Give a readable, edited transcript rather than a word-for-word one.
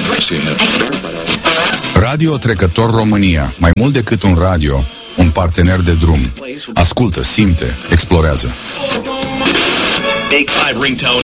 Radio Trecător România. Mai mult decât un radio, un partener de drum. Ascultă, simte, explorează. Take 5 ringtone.